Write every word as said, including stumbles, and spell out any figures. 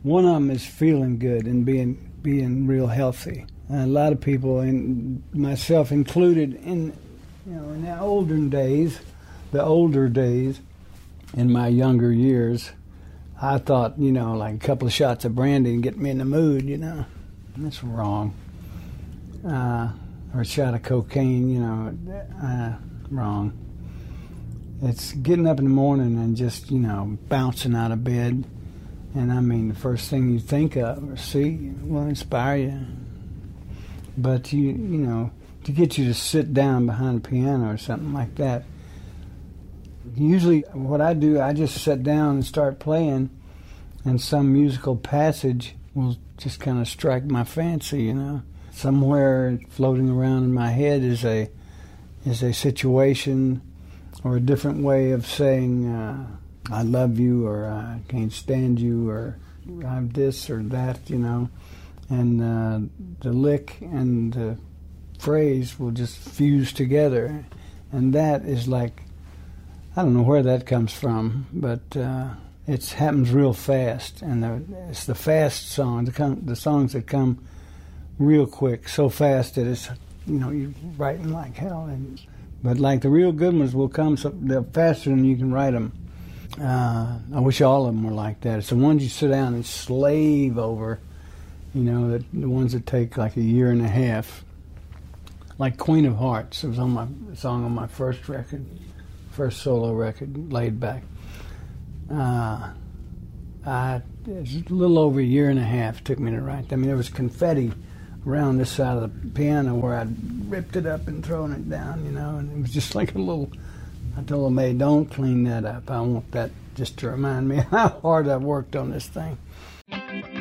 One of them is feeling good and being being real healthy. And a lot of people, and myself included, in you know, in the older days, the older days, in my younger years, I thought, you know, like a couple of shots of brandy and get me in the mood, you know. That's wrong. Uh, or a shot of cocaine, you know, uh, wrong. It's getting up in the morning and just, you know, bouncing out of bed. And I mean, the first thing you think of or see will inspire you. But, you you know, to get you to sit down behind a piano or something like that, usually what I do, I just sit down and start playing, and some musical passage will just kind of strike my fancy, you know. Somewhere floating around in my head is a is a situation or a different way of saying, uh, I love you, or I can't stand you, or I'm this or that, you know. And uh, the lick and the phrase will just fuse together. And that is like, I don't know where that comes from, but uh, it happens real fast. And the, it's the fast songs, the, come, the songs that come real quick, so fast that it's, you know, you're writing like hell. And, but like the real good ones will come so they're faster than you can write them. Uh, I wish all of them were like that. It's the ones you sit down and slave over, you know, that, the ones that take like a year and a half. Like Queen of Hearts, it was on my song on my first record, first solo record, Laid Back. Uh, I, it was a little over a year and a half it took me to write. I mean, there was confetti around this side of the piano where I'd ripped it up and thrown it down, you know, and it was just like a little, I told them, hey, don't clean that up. I want that just to remind me how hard I've worked on this thing.